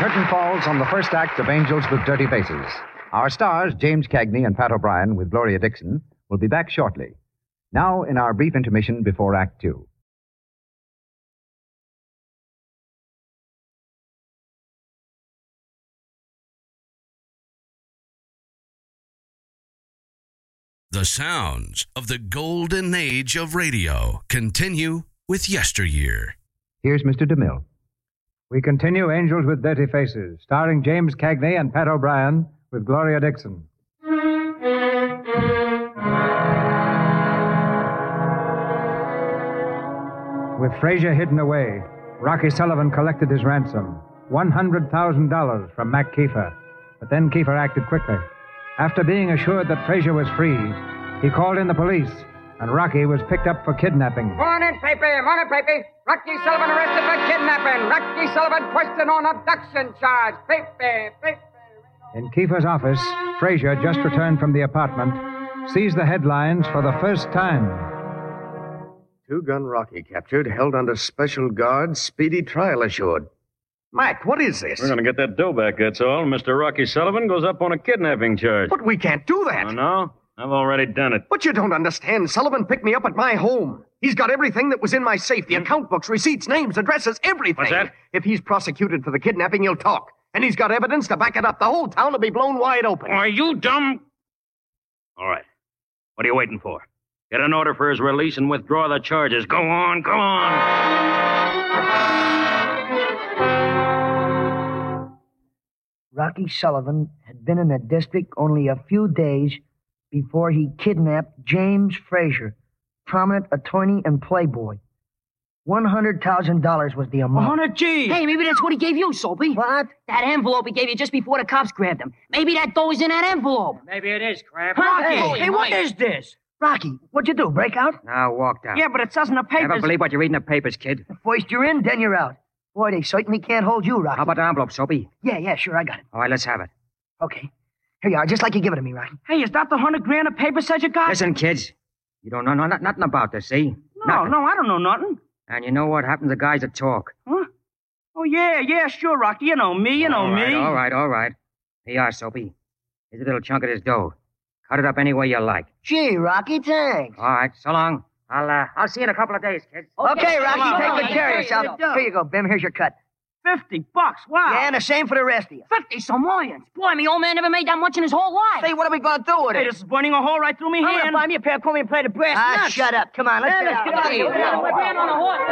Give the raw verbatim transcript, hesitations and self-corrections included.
curtain falls on the first act of Angels with Dirty Faces. Our stars, James Cagney and Pat O'Brien with Gloria Dixon, will be back shortly. Now, in our brief intermission before Act Two. The sounds of the golden age of radio continue with Yesteryear. Here's Mister DeMille. We continue Angels with Dirty Faces, starring James Cagney and Pat O'Brien with Gloria Dixon. With Frazier hidden away, Rocky Sullivan collected his ransom, one hundred thousand dollars from Mac Kiefer. But then Kiefer acted quickly. After being assured that Frazier was free, he called in the police, and Rocky was picked up for kidnapping. Morning, Pepe. Morning, Pepe. Rocky Sullivan arrested for kidnapping. Rocky Sullivan questioned on abduction charge. Pepe, Pepe. In Kiefer's office, Frazier, just returned from the apartment, sees the headlines for the first time. Two-Gun Rocky captured, held under special guard, speedy trial assured. Mac, what is this? We're going to get that dough back, that's all. Mister Rocky Sullivan goes up on a kidnapping charge. But we can't do that. Oh, no? I've already done it. But you don't understand. Sullivan picked me up at my home. He's got everything that was in my safe. The account books, receipts, names, addresses, everything. What's that? If he's prosecuted for the kidnapping, he'll talk. And he's got evidence to back it up. The whole town will be blown wide open. Are you dumb? All right. What are you waiting for? Get an order for his release and withdraw the charges. Go on, go on. Rocky Sullivan had been in the district only a few days before he kidnapped James Frazier, prominent attorney and playboy. One hundred thousand dollars was the amount. one hundred G! Hey, maybe that's what he gave you, Soapy. What? That envelope he gave you just before the cops grabbed him. Maybe that dough is in that envelope. Maybe it is, Crab. Rocky! Hey, hey, what is this? Rocky, what'd you do, break out? Now, walk down. Yeah, but it says in the papers... Never believe what you read in the papers, kid. First you're in, then you're out. Boy, they certainly can't hold you, Rocky. How about the envelope, Soapy? Yeah, yeah, sure, I got it. All right, let's have it. Okay. Here you are, just like you give it to me, Rocky. Hey, is that the hundred grand of paper says you got? Listen, kids. You don't know no, not, nothing about this, see? No, nothing. no, I don't know nothing. And you know what happens to guys that talk. Huh? Oh, yeah, yeah, sure, Rocky. You know me, you know all right, me. All right, all right. Here you are, Soapy. Here's a little chunk of this dough. Cut it up any way you like. Gee, Rocky, thanks. All right, so long. I'll uh, I'll see you in a couple of days, kids. Okay, Rocky, on, take on, good on. care of Here yourself. you go. Here you go, Bim. Here's your cut. Fifty bucks, wow. Yeah, and the same for the rest of you. Fifty simoleons. Boy, me old man never made that much in his whole life. Say, what are we going to do with it? Hey, this is burning a hole right through me I'm hand. gonna buy me a pair of Colby and play the brass Ah, nuts. shut up. Come on, let's Yeah, get let's out. get out of here. We're on a horse.